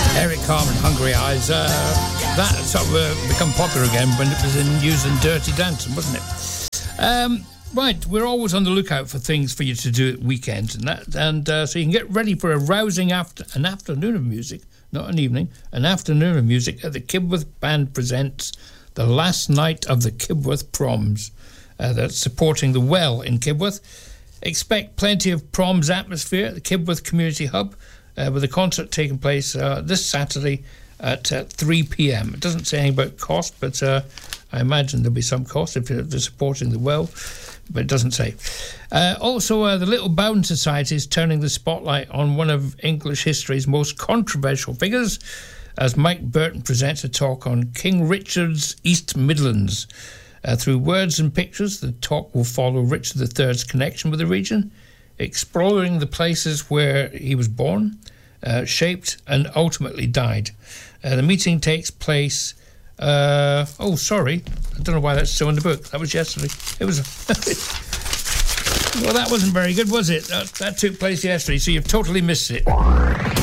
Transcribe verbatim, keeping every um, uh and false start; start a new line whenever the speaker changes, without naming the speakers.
Eric Carmen, Hungry Eyes. Uh, that sort of uh, become popular again when it was in using Dirty Dancing, wasn't it? Um, right, we're always on the lookout for things for you to do at weekends and that, and uh, so you can get ready for a rousing after an afternoon of music, not an evening, an afternoon of music at the Kibworth Band presents the last night of the Kibworth Proms. Uh, that's supporting the Well in Kibworth. Expect plenty of proms atmosphere at the Kibworth Community Hub, uh, with a concert taking place uh, this Saturday at uh, three p.m. It doesn't say anything about cost, but uh, I imagine there'll be some cost if they're supporting the Well, but it doesn't say. Uh, also, uh, the Little Bound Society is turning the spotlight on one of English history's most controversial figures, as Mike Burton presents a talk on King Richard's East Midlands. Uh, through words and pictures, the talk will follow Richard the Third's connection with the region, exploring the places where he was born, uh, shaped and ultimately died. Uh, the meeting takes place... Uh, oh, sorry. I don't know why that's still in the book. That was yesterday. It was... Well, that wasn't very good, was it? That, that took place yesterday, so you've totally missed it.